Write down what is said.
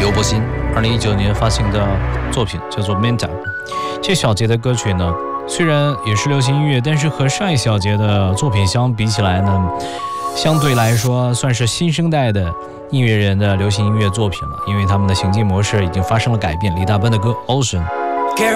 刘柏辛2019年发行的作品叫做《Menta》。这小节的歌曲呢，虽然也是流行音乐，但是和上一小节的作品相比起来呢，相对来说算是新生代的音乐人的流行音乐作品了，因为他们的行进模式已经发生了改变。李大奔的歌《Ocean》。